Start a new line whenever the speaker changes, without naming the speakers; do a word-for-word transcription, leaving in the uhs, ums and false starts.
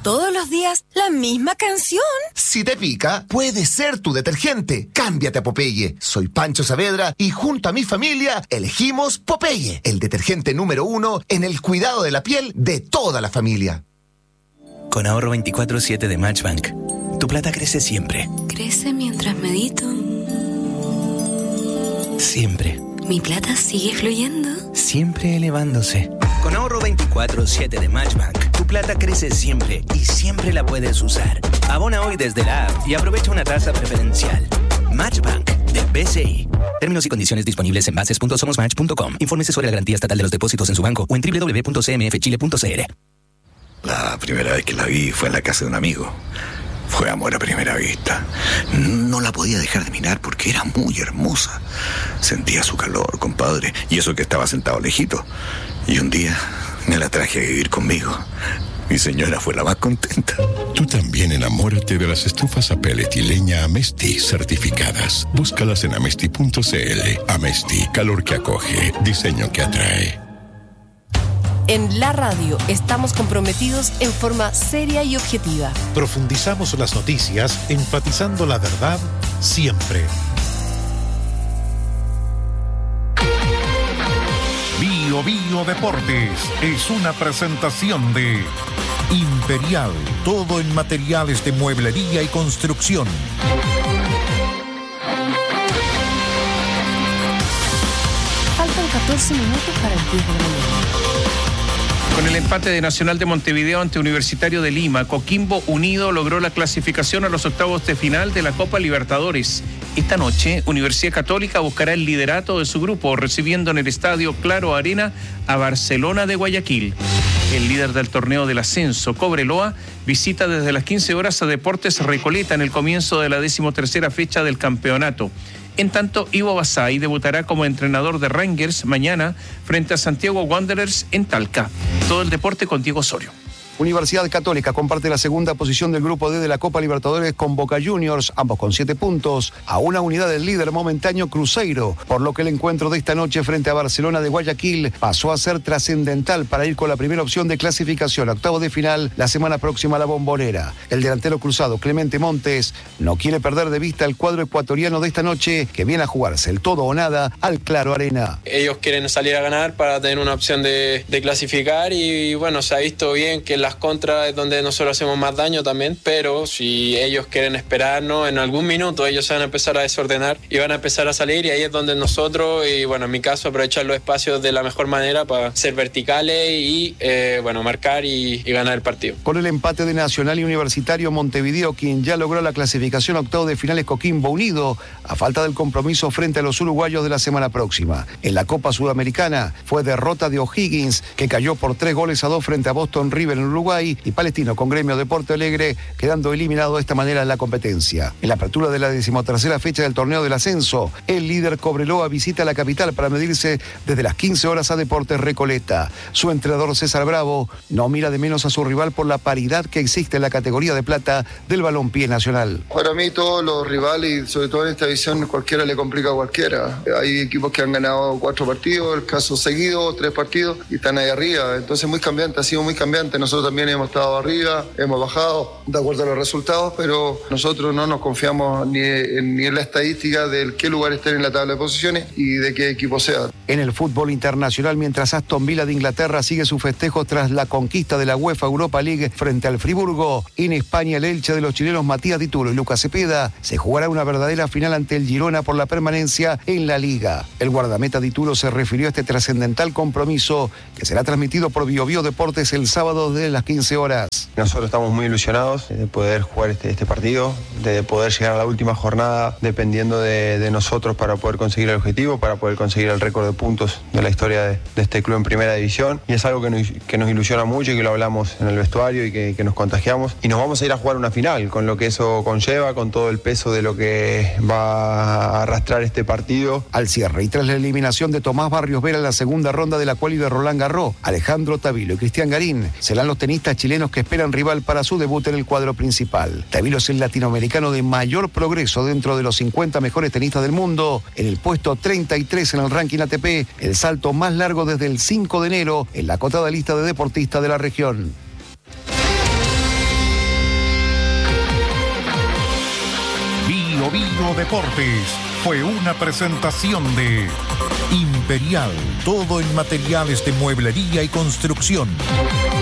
todos los días la misma canción.
Si te pica, puede ser tu detergente. Cámbiate a Popeye. Soy Pancho Saavedra y junto a mi familia elegimos Popeye, el detergente número uno en el cuidado de la piel de toda la familia.
Con ahorro veinticuatro siete de Matchbank, tu plata crece siempre.
Crece mientras medito.
Siempre.
Mi plata sigue fluyendo.
Siempre elevándose. Con ahorro veinticuatro siete de Matchbank, tu plata crece siempre y siempre la puedes usar. Abona hoy desde la app y aprovecha una tasa preferencial. Matchbank del B C I. Términos y condiciones disponibles en bases punto somos match punto com. Infórmese sobre la garantía estatal de los depósitos en su banco o en doble u doble u doble u punto c m f chile punto c l.
La primera vez que la vi fue en la casa de un amigo. Fue amor a primera vista. No la podía dejar de mirar porque era muy hermosa. Sentía su calor, compadre, y eso que estaba sentado lejito. Y un día me la traje a vivir conmigo. Mi señora fue la más contenta.
Tú también enamórate de las estufas a pellet y leña Amesti certificadas. Búscalas en amesti punto c l. Amesti, calor que acoge, diseño que atrae.
En la radio estamos comprometidos en forma seria y objetiva.
Profundizamos las noticias, enfatizando la verdad siempre. Bio Bio Deportes es una presentación de Imperial, todo en materiales de mueblería y construcción.
Faltan catorce minutos para el diez de la mañana.
Con el empate de Nacional de Montevideo ante Universitario de Lima, Coquimbo Unido logró la clasificación a los octavos de final de la Copa Libertadores. Esta noche, Universidad Católica buscará el liderato de su grupo, recibiendo en el estadio Claro Arena a Barcelona de Guayaquil. El líder del torneo del ascenso, Cobreloa, visita desde las quince horas a Deportes Recoleta en el comienzo de la decimotercera fecha del campeonato. En tanto, Ivo Basay debutará como entrenador de Rangers mañana frente a Santiago Wanderers en Talca. Todo el deporte con Diego Osorio.
Universidad Católica comparte la segunda posición del grupo D de la Copa Libertadores con Boca Juniors, ambos con siete puntos, a una unidad del líder momentáneo Cruzeiro, por lo que el encuentro de esta noche frente a Barcelona de Guayaquil pasó a ser trascendental para ir con la primera opción de clasificación a octavos de final la semana próxima a la Bombonera. El delantero cruzado Clemente Montes no quiere perder de vista el cuadro ecuatoriano de esta noche, que viene a jugarse el todo o nada al Claro Arena.
Ellos quieren salir a ganar para tener una opción de, de clasificar y bueno, se ha visto bien que las contras es donde nosotros hacemos más daño también, pero si ellos quieren esperarnos, en algún minuto ellos se van a empezar a desordenar y van a empezar a salir, y ahí es donde nosotros, y bueno, en mi caso, aprovechar los espacios de la mejor manera para ser verticales y eh, bueno, marcar y, y ganar el partido.
Con el empate de Nacional y Universitario, Montevideo, quien ya logró la clasificación a octavos de finales, Coquimbo Unido, a falta del compromiso frente a los uruguayos de la semana próxima. En la Copa Sudamericana fue derrota de O'Higgins, que cayó por tres goles a dos frente a Boston River en Uruguay, y Palestino con Gremio de Porto Alegre quedando eliminado de esta manera en la competencia. En la apertura de la decimotercera fecha del torneo del ascenso, el líder Cobreloa visita la capital para medirse desde las quince horas a Deportes Recoleta. Su entrenador César Bravo no mira de menos a su rival por la paridad que existe en la categoría de plata del balompié nacional.
Para mí todos los rivales, y sobre todo en esta división, cualquiera le complica a cualquiera. Hay equipos que han ganado cuatro partidos, el caso seguido, tres partidos, y están ahí arriba. Entonces muy cambiante, ha sido muy cambiante. Nosotros también hemos estado arriba, hemos bajado de acuerdo a los resultados, pero nosotros no nos confiamos ni en, ni en la estadística de qué lugar estén en la tabla de posiciones y de qué equipo sea.
En el fútbol internacional, mientras Aston Villa de Inglaterra sigue su festejo tras la conquista de la UEFA Europa League frente al Friburgo, en España el Elche de los chilenos Matías Dituro y Lucas Cepeda se jugará una verdadera final ante el Girona por la permanencia en la Liga. El guardameta Dituro se refirió a este trascendental compromiso que será transmitido por Bio Bio Deportes el sábado de las quince horas.
Nosotros estamos muy ilusionados de poder jugar este, este partido, de poder llegar a la última jornada dependiendo de, de nosotros para poder conseguir el objetivo, para poder conseguir el récord de puntos de la historia de, de este club en primera división, y es algo que nos, que nos ilusiona mucho y que lo hablamos en el vestuario y que, que nos contagiamos, y nos vamos a ir a jugar una final con lo que eso conlleva, con todo el peso de lo que va a arrastrar este partido.
Al cierre y tras la eliminación de Tomás Barrios Vera en la segunda ronda de la quali de Roland Garros, Alejandro Tavilo y Cristian Garín serán los tenistas chilenos que esperan rival para su debut en el cuadro principal. Tavilo es el latinoamericano de mayor progreso dentro de los cincuenta mejores tenistas del mundo, en el puesto treinta y tres en el ranking A T P, el salto más largo desde el cinco de enero en la acotada lista de deportistas de la región.
Bio Deportes fue una presentación de Imperial, todo en materiales de mueblería y construcción.